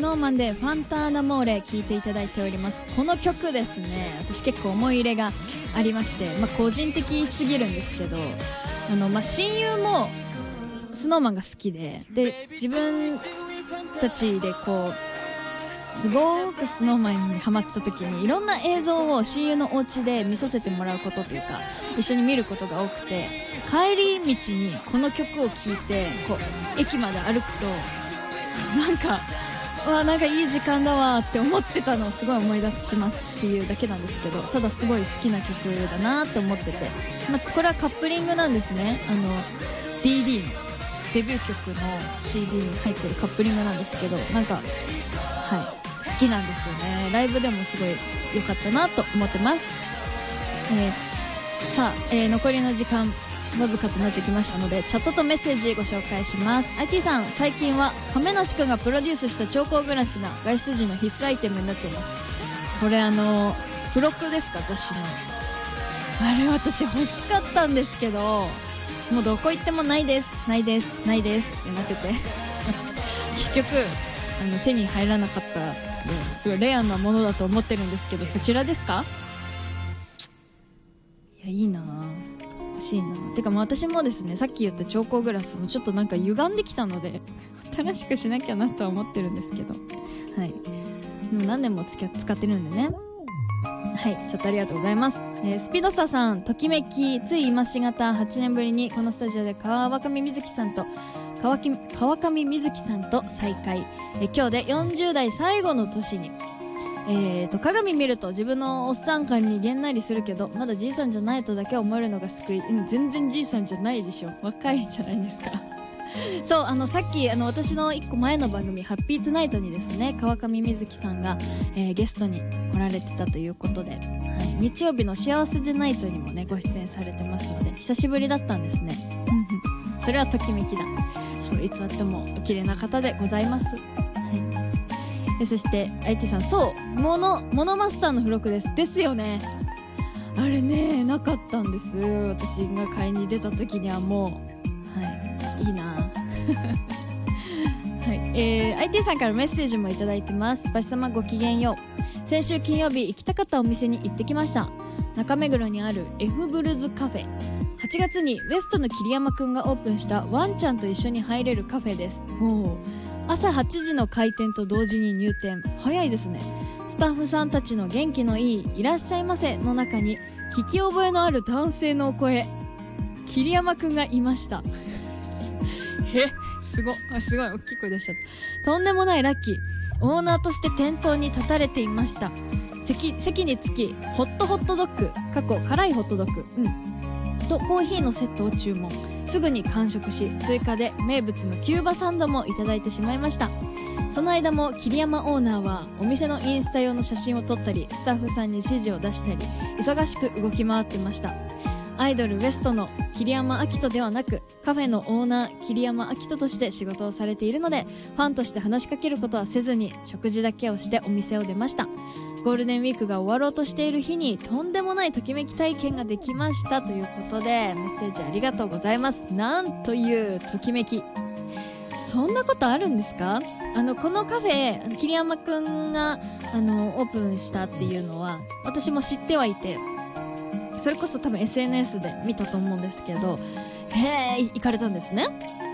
ノーマンでファンターナモーレ聴いていただいております。この曲ですね、私結構思い入れがありまして、個人的すぎるんですけど、親友もスノーマンが好きで、自分たちでこうすごくスノーマンにハマってた時にいろんな映像を親友のお家で見させてもらうことというか一緒に見ることが多くて、帰り道にこの曲を聴いてこう駅まで歩くとなんかいい時間だわって思ってたのをすごい思い出しますっていうだけなんですけど、ただすごい好きな曲だなって思ってて、これはカップリングなんですね。DD のデビュー曲の CD に入ってるカップリングなんですけど、好きなんですよね。ライブでもすごい良かったなと思ってます。残りの時間わずかとなってきましたので、チャットとメッセージご紹介します。IT さん、最近は亀梨くんがプロデュースした調光グラスが外出時の必須アイテムになっています。これ付録ですか、雑誌の。あれ私欲しかったんですけど、もうどこ行ってもないですってなってて結局手に入らなかったので、すごいレアなものだと思ってるんですけど、そちらですか？いや、いいなぁ、欲しいな。てか私もですね、さっき言った調光グラスもちょっと歪んできたので新しくしなきゃなとは思ってるんですけど、もう何年も使ってるんでね。チャットありがとうございます。スピードスターさん、ときめき、つい今しがた8年ぶりにこのスタジオで川上瑞希さんと再会。今日で40代最後の年に、鏡見ると自分のおっさん感にげんなりするけど、まだじいさんじゃないとだけ思えるのが救い。全然じいさんじゃないでしょ、若いじゃないですかそうさっき私の1個前の番組ハッピートゥナイトにですね、川上瑞希さんが、ゲストに来られてたということで、日曜日の幸せでナイトにもねご出演されてますので、久しぶりだったんですねそれはときめきだ。そう、いつあってもお綺麗な方でございます。そしてITさん、そうモノマスターの付録ですよね。あれね、なかったんです。私が買いに出た時にはもういいなIT さんからメッセージもいただいてます。バシ様ごきげんよう。先週金曜日行きたかったお店に行ってきました。中目黒にある F ブルズカフェ。8月にウエストの桐山くんがオープンしたワンちゃんと一緒に入れるカフェです。朝8時の開店と同時に入店。早いですね。スタッフさんたちの元気のいいいらっしゃいませの中に聞き覚えのある男性のお声、桐山くんがいましたすごい大きい声出しちゃった。とんでもないラッキー。オーナーとして店頭に立たれていました。席につきホットドッグ辛いホットドッグ、とコーヒーのセットを注文。すぐに完食し、追加で名物のキューバサンドもいただいてしまいました。その間も桐山オーナーはお店のインスタ用の写真を撮ったり、スタッフさんに指示を出したり、忙しく動き回っていました。アイドルウエストの桐山明人ではなく、カフェのオーナー桐山明人として仕事をされているので、ファンとして話しかけることはせずに食事だけをしてお店を出ました。ゴールデンウィークが終わろうとしている日にとんでもないときめき体験ができましたということで、メッセージありがとうございます。なんというときめき。そんなことあるんですか？このカフェ、桐山くんがオープンしたっていうのは私も知ってはいて、それこそ多分 SNS で見たと思うんですけど、行かれたんですね。